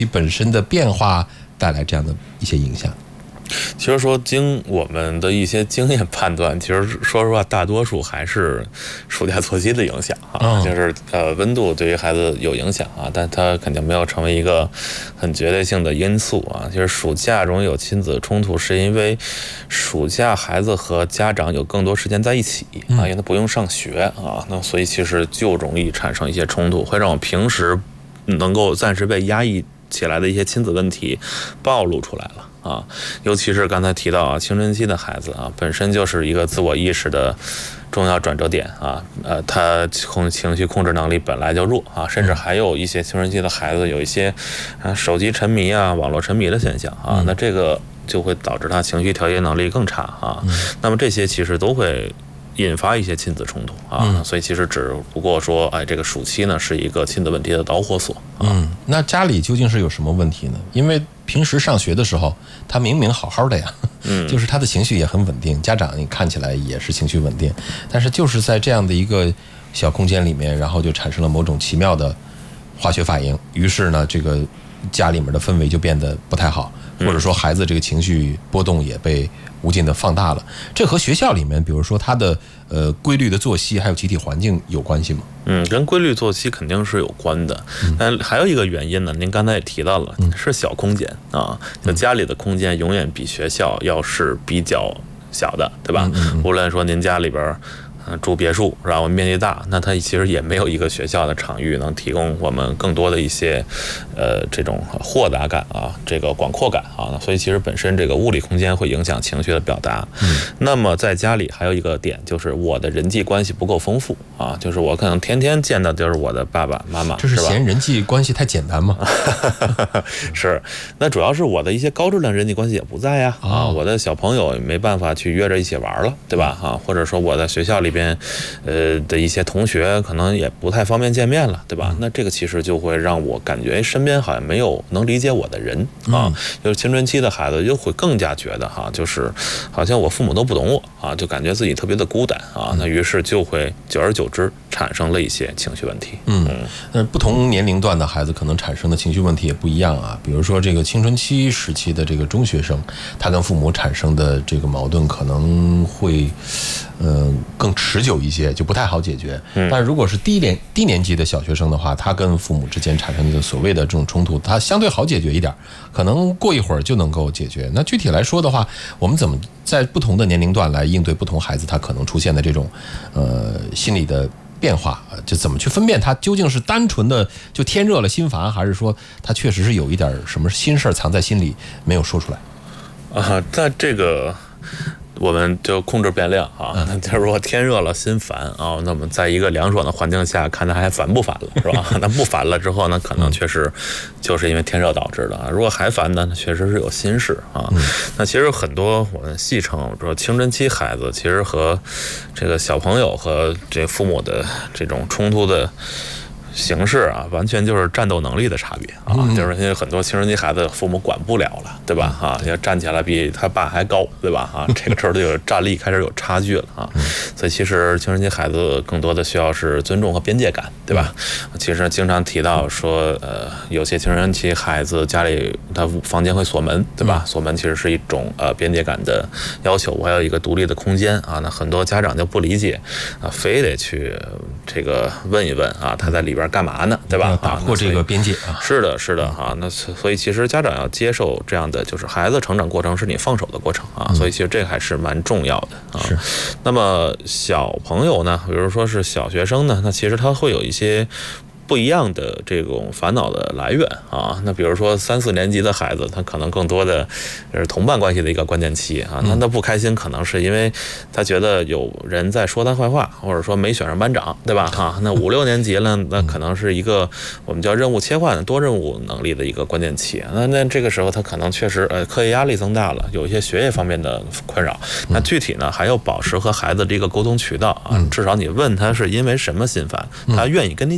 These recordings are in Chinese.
本身的变化带来这样的一些影响？ 其实说经我们的一些经验判断，其实说实话，大多数还是暑假作息的影响啊，就是温度对于孩子有影响啊，但它肯定没有成为一个很绝对性的因素啊。就是暑假容易有亲子冲突，是因为暑假孩子和家长有更多时间在一起啊，因为他不用上学啊，那所以其实就容易产生一些冲突，会让我平时能够暂时被压抑起来的一些亲子问题暴露出来了。啊，尤其是刚才提到啊，青春期的孩子啊，本身就是一个自我意识的重要转折点啊，他情绪控制能力本来就弱啊，甚至还有一些青春期的孩子有一些手机沉迷啊、网络沉迷的现象啊，那这个就会导致他情绪调节能力更差啊，那么这些其实都会引发一些亲子冲突啊，所以其实只不过说，哎，这个暑期呢是一个亲子问题的导火索。 那家里究竟是有什么问题呢？因为平时上学的时候，他明明好好的呀，就是他的情绪也很稳定，家长你看起来也是情绪稳定，但是就是在这样的一个小空间里面，然后就产生了某种奇妙的化学反应，于是呢，这个家里面的氛围就变得不太好，或者说孩子这个情绪波动也被无尽的放大了。这和学校里面，比如说他的规律的作息还有集体环境有关系吗？ 跟规律作息肯定是有关的，但还有一个原因呢，您刚才也提到了，是小空间啊，就家里的空间永远比学校要是比较小的，对吧？无论说您家里边住别墅，然后面积大，那它其实也没有一个学校的场域能提供我们更多的一些这种豁达感啊，这个广阔感啊，所以其实本身这个物理空间会影响情绪的表达。那么在家里还有一个点，就是我的人际关系不够丰富啊，就是我可能天天见的就是我的爸爸妈妈， 这是嫌人际关系太简单吗？ 是，那主要是我的一些高质量人际关系也不在呀我的小朋友也没办法去约着一起玩了，对吧？或者说我在学校里边的一些同学可能也不太方便见面了，对吧？那这个其实就会让我感觉身边好像没有能理解我的人啊，就是青春期的孩子就会更加觉得就是好像我父母都不懂我啊，就感觉自己特别的孤单啊，那于是就会久而久之产生了一些情绪问题。 那不同年龄段的孩子可能产生的情绪问题也不一样啊，比如说这个青春期时期的这个中学生，他跟父母产生的这个矛盾可能会更持久一些，就不太好解决。但如果是低年级的小学生的话，他跟父母之间产生的所谓的这种冲突，他相对好解决一点，可能过一会儿就能够解决。那具体来说的话，我们怎么在不同的年龄段来应对不同孩子他可能出现的这种心理的变化，就怎么去分辨他究竟是单纯的就天热了心烦，还是说他确实是有一点什么心事藏在心里没有说出来啊？在这个我们就控制变量啊，那就是说天热了心烦啊，那么在一个凉爽的环境下，看他还烦不烦了，是吧？那不烦了之后呢，可能确实就是因为天热导致的啊。如果还烦呢，确实是有心事啊。那其实很多我们戏称说青春期孩子其实和这个小朋友和这父母的这种冲突的形式啊，完全就是战斗能力的差别啊，就是因为很多青春期孩子父母管不了了，对吧？要站起来比他爸还高，对吧？这个时候就有战力开始有差距了啊。所以其实青春期孩子更多的需要是尊重和边界感，对吧？其实经常提到说，有些青春期孩子家里他房间会锁门，对吧？锁门其实是一种边界感的要求，我还有一个独立的空间啊。那很多家长就不理解啊，非得去这个问一问啊，他在里边干嘛呢？对吧？ 打破这个边界啊！ 是的，是的哈。那所以其实家长要接受这样的，就是孩子成长过程是你放手的过程啊。所以其实这个还是蛮重要的啊。 是。 那么小朋友呢，比如说是小学生呢，那其实他会有一些不一样的这种烦恼的来源啊。那比如说3、4年级的孩子，他可能更多的是同伴关系的一个关键期啊。他不开心可能是因为他觉得有人在说他坏话，或者说没选上班长，对吧？那5、6年级了，那可能是一个我们叫任务切换多任务能力的一个关键期。那这个时候他可能确实课业压力增大了，有一些学业方面的困扰。那具体呢还要保持和孩子这个沟通渠道啊，至少你问他是因为什么心烦，他愿意跟你讲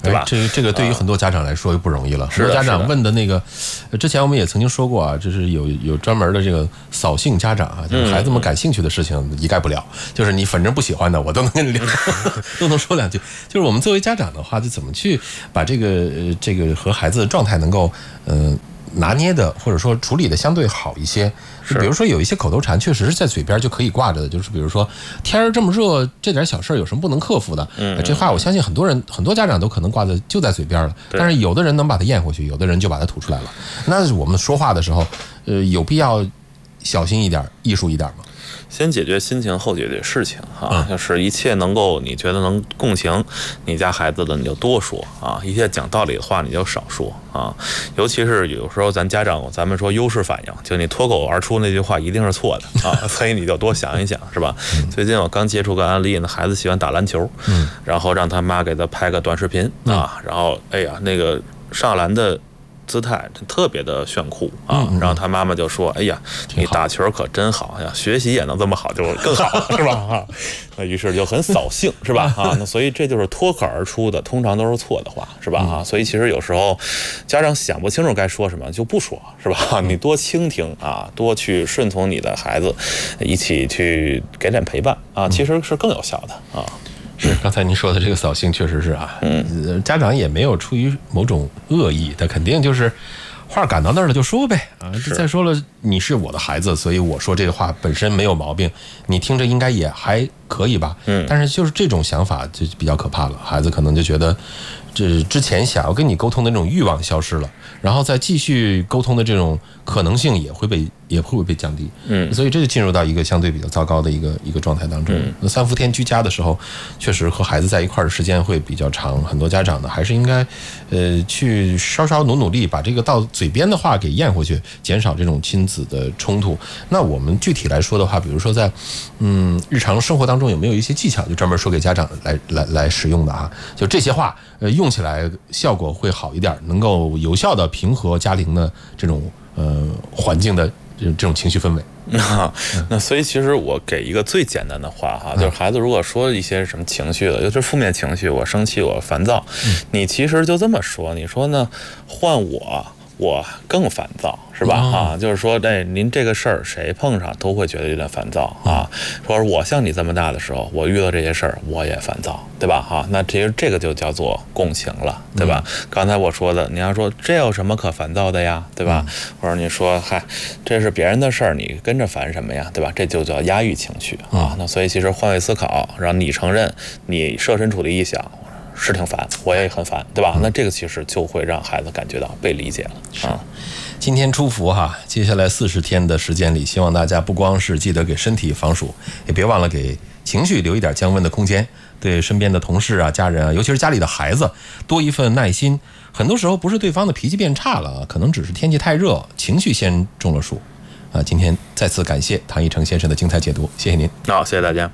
对吧？ 这个对于很多家长来说就不容易了。很多家长问的那个，之前我们也曾经说过啊，就是有专门的这个扫兴家长啊，就是孩子们感兴趣的事情一概不了，就是你反正不喜欢的，我都能跟你聊，都能说两句。就是我们作为家长的话，就怎么去把这个和孩子的状态能够拿捏的，或者说处理的相对好一些。比如说有一些口头禅确实是在嘴边就可以挂着的，就是比如说天儿这么热，这点小事有什么不能克服的？这话我相信很多家长都可能挂的就在嘴边了，但是有的人能把它咽回去，有的人就把它吐出来了。那我们说话的时候，有必要小心一点、艺术一点吗？ 先解决心情，后解决事情哈，就是一切能够你觉得能共情你家孩子的你就多说啊，一切讲道理的话你就少说啊。尤其是有时候咱们说优势反应，就你脱口而出那句话一定是错的啊，所以你就多想一想，是吧？最近我刚接触个案例呢，孩子喜欢打篮球，然后让他妈给他拍个短视频啊，然后哎呀那个上篮的姿态特别的炫酷啊，然后他妈妈就说：“哎呀，你打球可真好呀，学习也能这么好就更好了，是吧？”啊，那于是就很扫兴，是吧？啊，那所以这就是脱口而出的，通常都是错的话，是吧？啊，所以其实有时候家长想不清楚该说什么就不说，是吧？你多倾听啊，多去顺从你的孩子，一起去给点陪伴啊，其实是更有效的啊。 是，刚才您说的这个扫兴确实是啊，家长也没有出于某种恶意，他肯定就是话赶到那儿了就说呗啊。再说了，你是我的孩子，所以我说这个话本身没有毛病，你听着应该也还可以吧。但是就是这种想法就比较可怕了，孩子可能就觉得这之前想要跟你沟通的那种欲望消失了，然后再继续沟通的这种可能性也会被降低。所以这就进入到一个相对比较糟糕的一个状态当中。那3伏天居家的时候，确实和孩子在一块儿的时间会比较长，很多家长呢还是应该去稍稍努力，把这个到嘴边的话给咽回去，减少这种亲子的冲突。那我们具体来说的话，比如说在日常生活当中有没有一些技巧，就专门说给家长来使用的啊？就这些话用起来效果会好一点，能够有效的平和家庭的这种环境的这种情绪氛围。 那所以其实我给一个最简单的话哈，就是孩子如果说一些什么情绪的，尤其是负面情绪，我生气，我烦躁，你其实就这么说，你说呢？换我更烦躁，是吧？啊，就是说，您这个事儿谁碰上都会觉得有点烦躁啊。说我像你这么大的时候，我遇到这些事儿我也烦躁，对吧？哈，那其实这个就叫做共情了，对吧？刚才我说的，你要说这有什么可烦躁的呀，对吧？或者你说，嗨，这是别人的事儿，你跟着烦什么呀，对吧？这就叫压抑情绪啊。那所以其实换位思考，让你承认你设身处地一想。是挺烦，我也很烦，对吧？那这个其实就会让孩子感觉到被理解了啊。 今天初伏哈，接下来40天的时间里，希望大家不光是记得给身体防暑，也别忘了给情绪留一点降温的空间。对身边的同事啊、家人啊，尤其是家里的孩子，多一份耐心。很多时候不是对方的脾气变差了，可能只是天气太热，情绪先中了暑啊。今天再次感谢唐一成先生的精彩解读，谢谢您。 好，谢谢大家。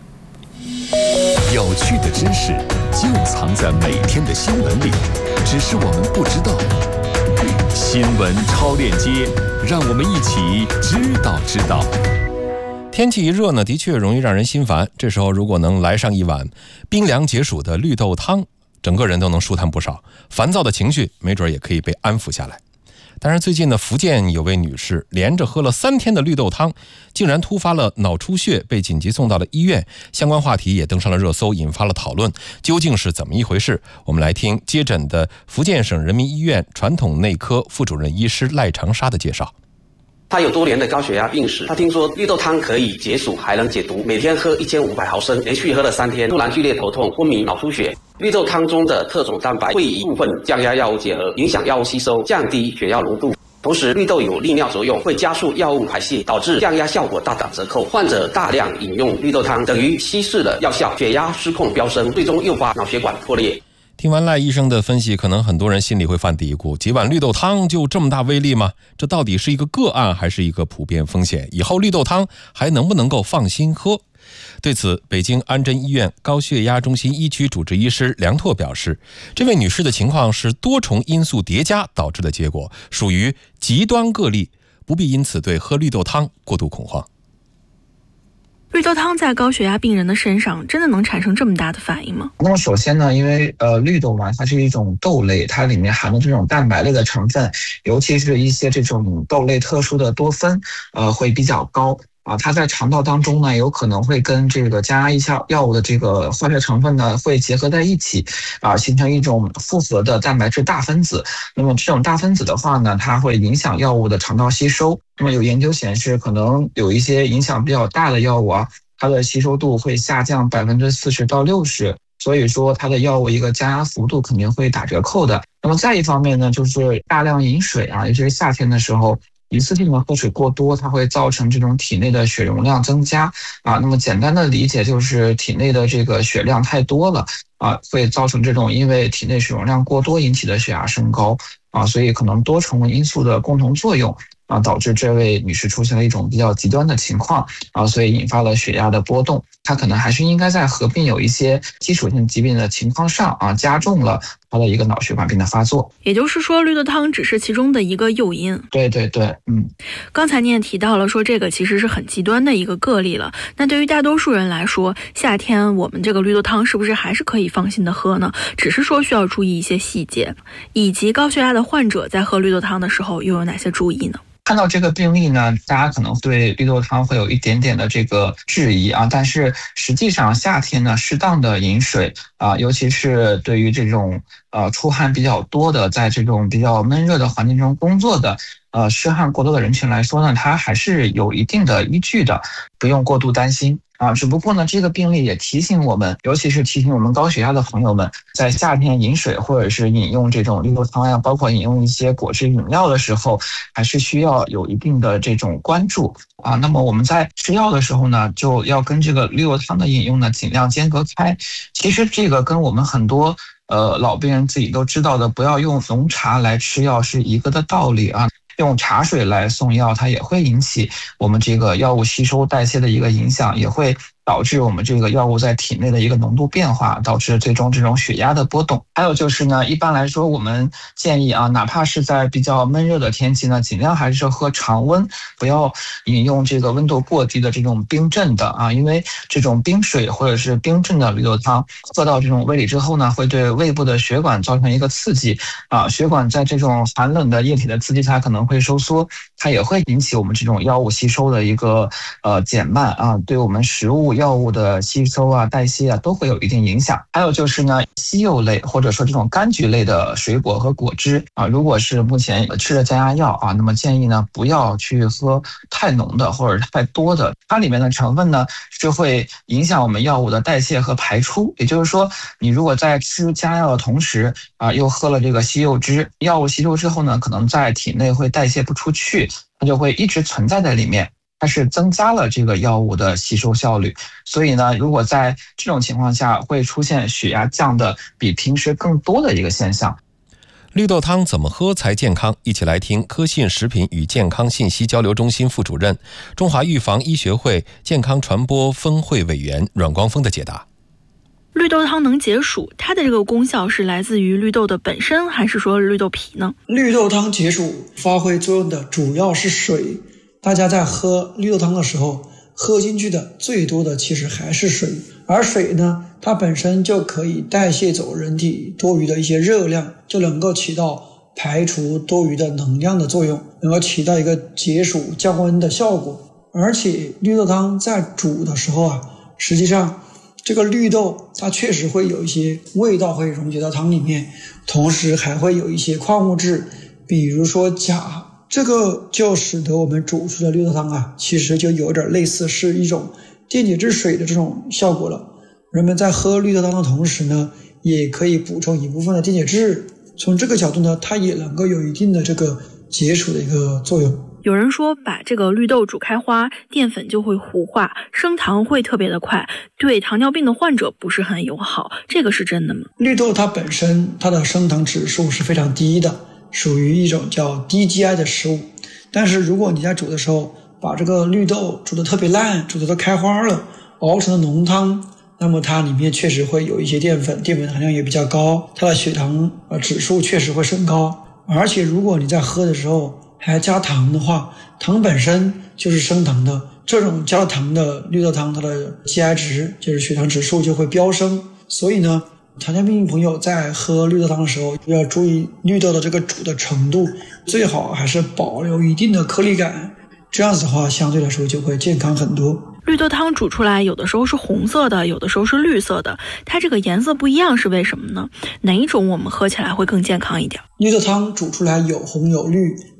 有趣的知识就藏在每天的新闻里，只是我们不知道。新闻超链接，让我们一起知道。 天气一热呢，的确容易让人心烦。这时候如果能来上一碗冰凉解暑的绿豆汤，整个人都能舒坦不少，烦躁的情绪没准也可以被安抚下来。但是最近呢，福建有位女士连着喝了3天的绿豆汤，竟然突发了脑出血，被紧急送到了医院。相关话题也登上了热搜，引发了讨论。究竟是怎么一回事？我们来听接诊的福建省人民医院传统内科副主任医师赖长沙的介绍。 他有多年的高血压病史，他听说绿豆汤可以解暑还能解毒，每天喝1500毫升，连续喝了3天，突然剧烈头痛、昏迷、脑出血。绿豆汤中的特种蛋白会与一部分降压药物结合，影响药物吸收，降低血药浓度。同时，绿豆有利尿作用，会加速药物排泄，导致降压效果大打折扣。患者大量饮用绿豆汤，等于稀释了药效，血压失控飙升，最终诱发脑血管破裂。 听完赖医生的分析，可能很多人心里会犯嘀咕：几碗绿豆汤就这么大威力吗？这到底是一个个案还是一个普遍风险？以后绿豆汤还能不能够放心喝？对此，北京安贞医院高血压中心一区主治医师梁拓表示，这位女士的情况是多重因素叠加导致的结果，属于极端个例，不必因此对喝绿豆汤过度恐慌。 绿豆汤在高血压病人的身上真的能产生这么大的反应吗？ 那么首先呢，因为绿豆嘛，它是一种豆类，它里面含的这种蛋白类的成分，尤其是一些这种豆类特殊的多酚，会比较高。它在肠道当中呢，有可能会跟这个降压抑药物的这个化学成分呢，会结合在一起，形成一种复合的蛋白质大分子。那么这种大分子的话呢，它会影响药物的肠道吸收。那么有研究显示，可能有一些影响比较大的药物它的吸收度会下降40%到60%。所以说它的药物一个降压幅度肯定会打折扣的。那么再一方面呢，就是大量饮水尤其是夏天的时候，一次性的喝水过多，它会造成这种体内的血容量增加那么简单的理解就是体内的这个血量太多了会造成这种因为体内血容量过多引起的血压升高所以可能多重因素的共同作用导致这位女士出现了一种比较极端的情况所以引发了血压的波动。她可能还是应该在合并有一些基础性疾病的情况上加重了她的一个脑血管病的发作。 也就是说，绿豆汤只是其中的一个诱因。 对， 刚才你也提到了说这个其实是很极端的一个个例了。那对于大多数人来说，夏天我们这个绿豆汤是不是还是可以放心的喝呢？只是说需要注意一些细节，以及高血压的患者在喝绿豆汤的时候又有哪些注意呢？ 看到这个病例呢，大家可能对绿豆汤会有一点点的这个质疑但是实际上夏天呢，适当的饮水尤其是对于这种出汗比较多的，在这种比较闷热的环境中工作的湿汗过多的人群来说呢，它还是有一定的依据的，不用过度担心只不过呢，这个病例也提醒我们，尤其是提醒我们高血压的朋友们，在夏天饮水或者是饮用这种绿豆汤包括饮用一些果汁饮料的时候，还是需要有一定的这种关注那么我们在吃药的时候呢，就要跟这个绿豆汤的饮用呢尽量间隔开。其实这个跟我们很多老病人自己都知道的，不要用浓茶来吃药是一个的道理用茶水来送药，它也会引起我们这个药物吸收代谢的一个影响，也会导致我们这个药物在体内的一个浓度变化，导致最终这种血压的波动。还有就是呢，一般来说我们建议哪怕是在比较闷热的天气呢，尽量还是喝常温，不要饮用这个温度过低的这种冰镇的因为这种冰水或者是冰镇的绿豆汤喝到这种胃里之后呢，会对胃部的血管造成一个刺激血管在这种寒冷的液体的刺激下可能会收缩，它也会引起我们这种药物吸收的一个减慢对我们食物药物的吸收代谢都会有一定影响。还有就是呢，西柚类或者说这种柑橘类的水果和果汁如果是目前吃了降压药那么建议呢不要去喝太浓的或者太多的，它里面的成分呢是会影响我们药物的代谢和排出。也就是说，你如果在吃降压药的同时又喝了这个西柚汁，药物吸收之后呢，可能在体内会代谢不出去，它就会一直存在在里面，它是增加了这个药物的吸收效率。所以呢，如果在这种情况下会出现血压降的比平时更多的一个现象。 绿豆汤怎么喝才健康？一起来听科信食品与健康信息交流中心副主任、中华预防医学会健康传播分会委员阮光峰的解答。 绿豆汤能解暑，它的这个功效是来自于绿豆的本身，还是说绿豆皮呢？ 绿豆汤解暑发挥作用的主要是水，大家在喝绿豆汤的时候，喝进去的最多的其实还是水，而水呢，它本身就可以代谢走人体多余的一些热量，就能够起到排除多余的能量的作用，能够起到一个解暑降温的效果。而且绿豆汤在煮的时候实际上这个绿豆它确实会有一些味道会溶解到汤里面，同时还会有一些矿物质，比如说钾，这个就使得我们煮出的绿豆汤其实就有点类似是一种电解质水的这种效果了。人们在喝绿豆汤的同时呢，也可以补充一部分的电解质，从这个角度呢，它也能够有一定的这个解暑的一个作用。 有人说把这个绿豆煮开花，淀粉就会糊化，升糖会特别的快，对糖尿病的患者不是很友好，这个是真的吗？ 绿豆它本身它的升糖指数是非常低的，属于一种叫低 GI 的食物。但是如果你在煮的时候把这个绿豆煮得特别烂，煮得都开花了，熬成了浓汤，那么它里面确实会有一些淀粉含量也比较高，它的血糖指数确实会升高。而且如果你在喝的时候还加糖的话，糖本身就是升糖的这种加了糖的绿豆汤，它的 GI 值就是血糖指数就会飙升。所以呢，糖尿病朋友在喝绿豆汤的时候要注意绿豆的这个煮的程度，最好还是保留一定的颗粒感，这样子的话相对来说就会健康很多。 绿豆汤煮出来有的时候是红色的，有的时候是绿色的，它这个颜色不一样是为什么呢？哪一种我们喝起来会更健康一点？ 绿豆汤煮出来有红有绿，